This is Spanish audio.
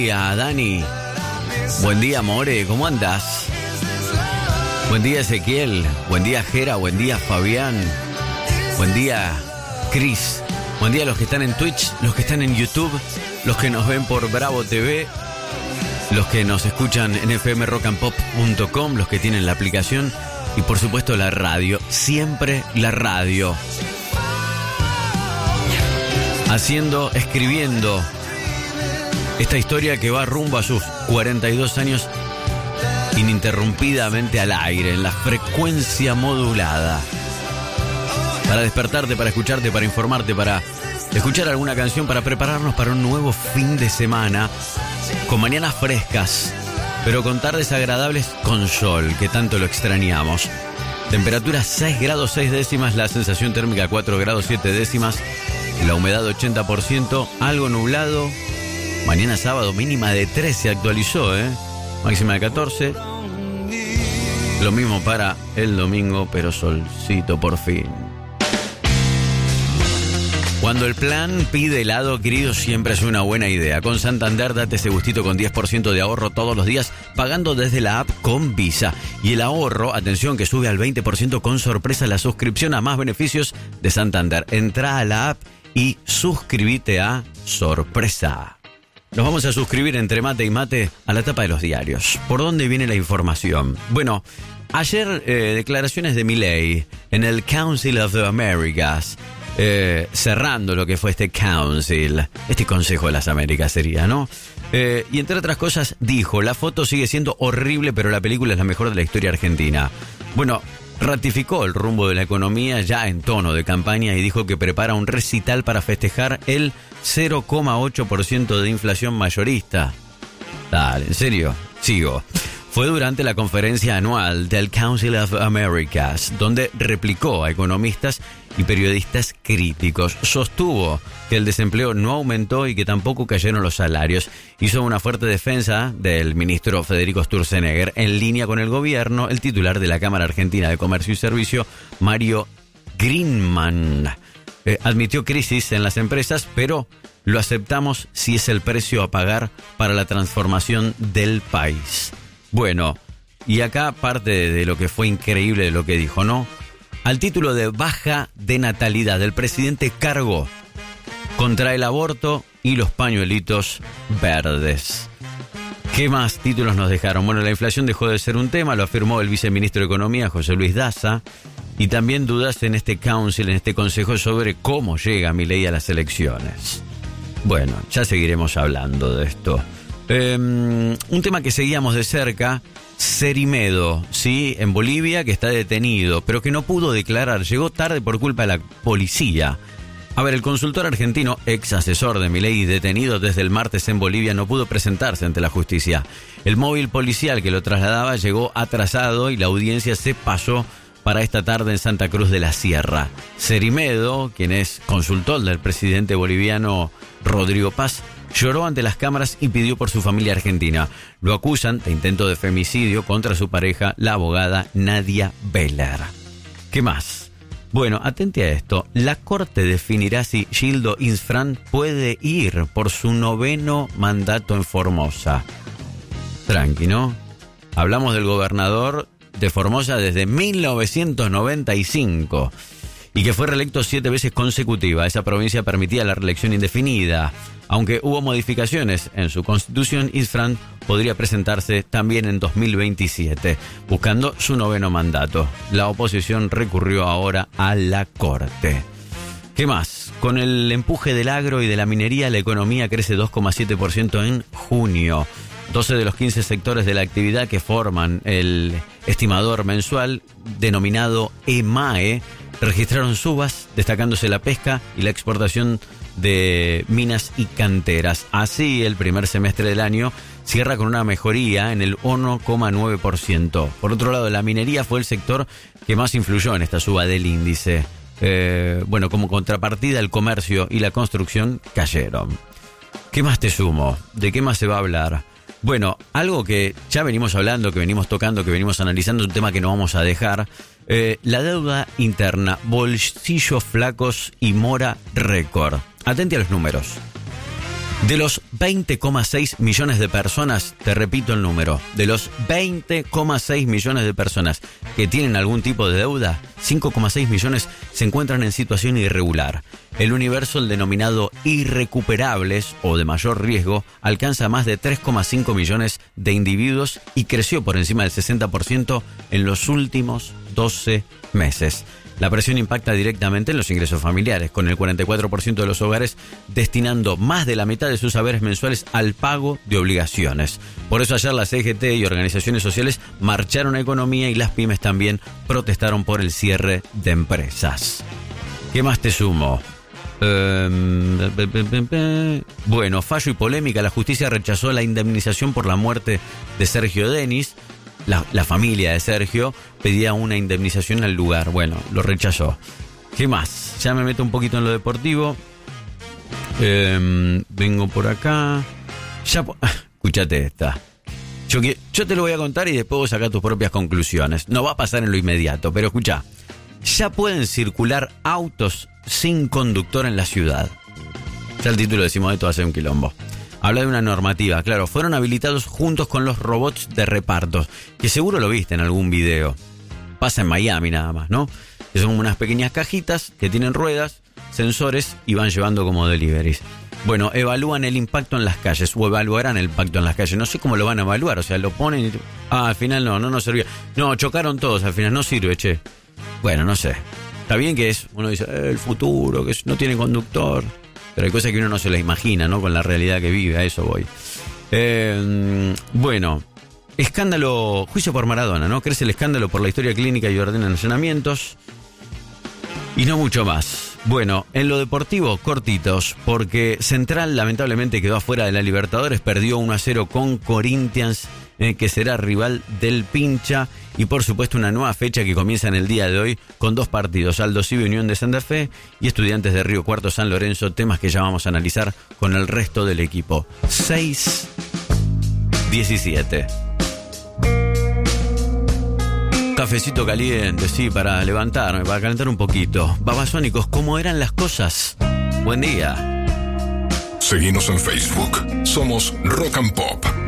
día, Dani. Buen día, More. ¿Cómo andas? Buen día, Ezequiel. Buen día, Jera. Buen día, Fabián. Buen día, Cris. Buen día a los que están en Twitch, los que están en YouTube, los que nos ven por Bravo TV, los que nos escuchan en fmrockandpop.com, los que tienen la aplicación y por supuesto la radio. Siempre la radio. Escribiendo esta historia que va rumbo a sus 42 años ininterrumpidamente al aire, en la frecuencia modulada. Para despertarte, para escucharte, para informarte, para escuchar alguna canción, para prepararnos para un nuevo fin de semana, con mañanas frescas, pero con tardes agradables con sol, que tanto lo extrañamos. Temperatura 6 grados 6 décimas, la sensación térmica 4 grados 7 décimas, la humedad 80%, algo nublado. Mañana sábado mínima de 13 se actualizó, máxima de 14. Lo mismo para el domingo, pero solcito por fin. Cuando el plan pide helado, querido, siempre es una buena idea. Con Santander date ese gustito con 10% de ahorro todos los días, pagando desde la app con Visa. Y el ahorro, atención, que sube al 20% con sorpresa la suscripción a más beneficios de Santander. Entrá a la app y suscríbete a Sorpresa. Nos vamos a suscribir entre mate y mate a la tapa de los diarios. ¿Por dónde viene la información? Bueno, ayer declaraciones de Milei en el Council of the Americas, cerrando lo que fue este Council, este Consejo de las Américas sería, ¿no? Y entre otras cosas dijo, la foto sigue siendo horrible, pero la película es la mejor de la historia argentina. Bueno, ratificó el rumbo de la economía ya en tono de campaña y dijo que prepara un recital para festejar el 0,8% de inflación mayorista. Dale, ¿en serio? Sigo. Fue durante la conferencia anual del Council of Americas, donde replicó a economistas y periodistas críticos. Sostuvo que el desempleo no aumentó y que tampoco cayeron los salarios. Hizo una fuerte defensa del ministro Federico Sturzenegger. En línea con el gobierno, el titular de la Cámara Argentina de Comercio y Servicio, Mario Greenman, admitió crisis en las empresas, pero lo aceptamos si es el precio a pagar para la transformación del país. Bueno, y acá parte de lo que fue increíble de lo que dijo, ¿no? Al título de baja de natalidad, el presidente cargó contra el aborto y los pañuelitos verdes. ¿Qué más títulos nos dejaron? Bueno, la inflación dejó de ser un tema, lo afirmó el viceministro de Economía, José Luis Daza, y también dudas en este council, en este consejo, sobre cómo llega Milei a las elecciones. Bueno, ya seguiremos hablando de esto. Un tema que seguíamos de cerca, Cerimedo, ¿sí? En Bolivia, que está detenido, pero que no pudo declarar, llegó tarde por culpa de la policía. A ver, el consultor argentino, ex asesor de Milei, detenido desde el martes en Bolivia, no pudo presentarse ante la justicia. El móvil policial que lo trasladaba llegó atrasado y la audiencia se pasó para esta tarde en Santa Cruz de la Sierra. Cerimedo, quien es consultor del presidente boliviano Rodrigo Paz, lloró ante las cámaras y pidió por su familia argentina. Lo acusan de intento de femicidio contra su pareja, la abogada Nadia Beller. ¿Qué más? Bueno, atente a esto. La Corte definirá si Gildo Insfrán puede ir por su 9º mandato en Formosa. Tranqui, ¿no? Hablamos del gobernador de Formosa desde 1995 y que fue reelecto 7 veces consecutivas. Esa provincia permitía la reelección indefinida. Aunque hubo modificaciones en su constitución, Insfrán podría presentarse también en 2027, buscando su 9º mandato. La oposición recurrió ahora a la Corte. ¿Qué más? Con el empuje del agro y de la minería, la economía crece 2,7% en junio. 12 de los 15 sectores de la actividad que forman el estimador mensual, denominado EMAE, registraron subas, destacándose la pesca y la exportación de minas y canteras. Así, el primer semestre del año cierra con una mejoría en el 1,9%. Por otro lado, la minería fue el sector que más influyó en esta suba del índice. Bueno, como contrapartida, el comercio y la construcción cayeron. ¿Qué más te sumo? ¿De qué más se va a hablar? Bueno, algo que ya venimos hablando, que venimos tocando, que venimos analizando, un tema que no vamos a dejar. La deuda interna, bolsillos flacos y mora récord. Atente a los números. De los 20,6 millones de personas, te repito el número, de los 20,6 millones de personas que tienen algún tipo de deuda, 5,6 millones se encuentran en situación irregular. El universo, el denominado irrecuperables o de mayor riesgo, alcanza más de 3,5 millones de individuos y creció por encima del 60% en los últimos 12 meses. La presión impacta directamente en los ingresos familiares, con el 44% de los hogares destinando más de la mitad de sus haberes mensuales al pago de obligaciones. Por eso ayer la CGT y organizaciones sociales marcharon a economía y las pymes también protestaron por el cierre de empresas. ¿Qué más te sumo? Bueno, fallo y polémica. La justicia rechazó la indemnización por la muerte de Sergio Denis. La familia de Sergio pedía una indemnización al lugar. Bueno, lo rechazó. ¿Qué más? Ya me meto un poquito en lo deportivo. Vengo por acá. Escúchate esta. Yo te lo voy a contar y después vos sacás tus propias conclusiones. No va a pasar en lo inmediato, pero escuchá. Ya pueden circular autos sin conductor en la ciudad. Ya el título decimos de todo hace un quilombo. Habla de una normativa, claro, fueron habilitados juntos con los robots de repartos, que seguro lo viste en algún video. Pasa en Miami nada más, ¿no? Que son unas pequeñas cajitas que tienen ruedas, sensores y van llevando como deliveries. Bueno, evalúan el impacto en las calles, o evaluarán el impacto en las calles. No sé cómo lo van a evaluar, o sea, lo ponen y... al final no servía. No, chocaron todos, al final no sirve, che. Bueno, no sé. Está bien que es, uno dice, el futuro, que no tiene conductor... Pero hay cosas que uno no se las imagina, ¿no? Con la realidad que vive, a eso voy. Bueno, escándalo, juicio por Maradona, ¿no? Crece el escándalo por la historia clínica y ordenan allanamientos. Y no mucho más. Bueno, en lo deportivo, cortitos, porque Central lamentablemente quedó afuera de la Libertadores, perdió 1-0 con Corinthians, que será rival del Pincha, y por supuesto una nueva fecha que comienza en el día de hoy con 2 partidos, Aldo Civi Unión de Santa Fe y Estudiantes de Río Cuarto San Lorenzo, temas que ya vamos a analizar con el resto del equipo. 6:17. Cafecito caliente, sí, para levantarme, para calentar un poquito. Babasónicos, ¿cómo eran las cosas? Buen día. Seguinos en Facebook. Somos Rock and Pop.